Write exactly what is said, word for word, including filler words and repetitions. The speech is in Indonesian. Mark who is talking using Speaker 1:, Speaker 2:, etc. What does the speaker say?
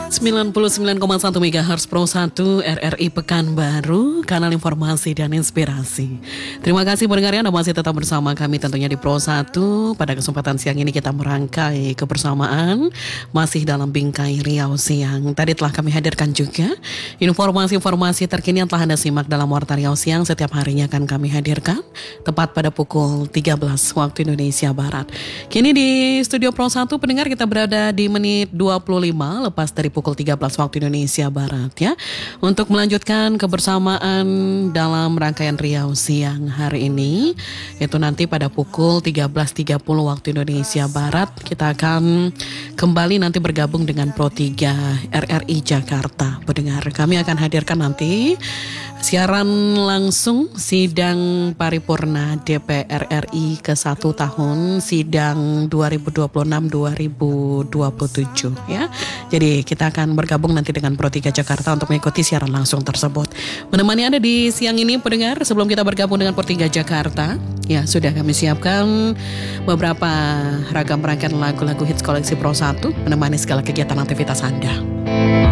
Speaker 1: sembilan puluh sembilan koma satu megahertz Pro satu R R I Pekanbaru, kanal informasi dan inspirasi. Terima kasih pendengar Anda masih tetap bersama kami tentunya di Pro satu. Pada kesempatan siang ini kita merangkai kebersamaan masih dalam bingkai Riau Siang. Tadi telah kami hadirkan juga informasi-informasi terkini yang telah Anda simak dalam Warta Riau Siang. Setiap harinya akan kami hadirkan tepat pada pukul tiga belas waktu Indonesia Barat. Kini di studio Pro satu pendengar kita berada di menit dua puluh lima lepas dari pukul tiga belas waktu Indonesia Barat ya, untuk melanjutkan kebersamaan dalam rangkaian Riau Siang hari ini, yaitu nanti pada pukul tiga belas tiga puluh waktu Indonesia Barat kita akan kembali nanti bergabung dengan Pro tiga R R I Jakarta. Pendengar, kami akan hadirkan nanti siaran langsung sidang paripurna D P R R I ke satu tahun sidang dua ribu dua puluh enam dua ribu dua puluh tujuh ya. Jadi kita akan bergabung nanti dengan Pro tiga Jakarta untuk mengikuti siaran langsung tersebut. Menemani Anda di siang ini pendengar, sebelum kita bergabung dengan Pro tiga Jakarta, ya sudah kami siapkan beberapa ragam rangkaian lagu-lagu hits koleksi Pro satu menemani segala kegiatan aktivitas Anda.